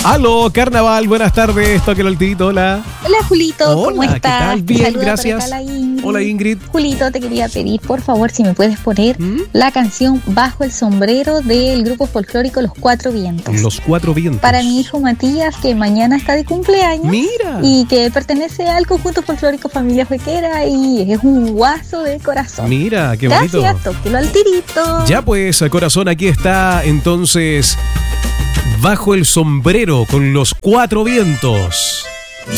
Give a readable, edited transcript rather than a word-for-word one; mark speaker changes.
Speaker 1: Aló, Carnaval, buenas tardes. Tóquelo al tirito, hola.
Speaker 2: Hola, Julito, ¿cómo
Speaker 1: Hola, ¿qué
Speaker 2: estás?
Speaker 1: tal? Bien,
Speaker 2: Te saluda
Speaker 1: gracias.
Speaker 2: por acá la Ingrid.
Speaker 1: Hola, Ingrid.
Speaker 2: Julito, te quería pedir, por favor, si me puedes poner la canción Bajo el sombrero del grupo folclórico Los Cuatro Vientos.
Speaker 1: Los Cuatro Vientos.
Speaker 2: Para mi hijo Matías, que mañana está de cumpleaños.
Speaker 1: Mira.
Speaker 2: Y que pertenece al conjunto folclórico Familia Juequera y es un guaso de corazón.
Speaker 1: Mira, qué bonito.
Speaker 2: Gracias, tóquelo al tirito.
Speaker 1: Ya pues, corazón, aquí está entonces Bajo el sombrero con Los Cuatro Vientos.